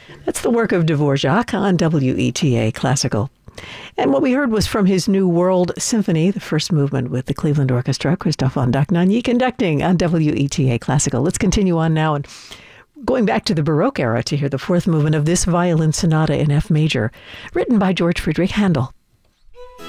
That's the work of Dvorak on WETA Classical. And what we heard was from his new World Symphony, the first movement with the Cleveland Orchestra, Christoph von Dohnanyi conducting on WETA Classical. Let's continue on now and going back to the Baroque era to hear the fourth movement of this violin sonata in F major, written by George Friedrich Handel.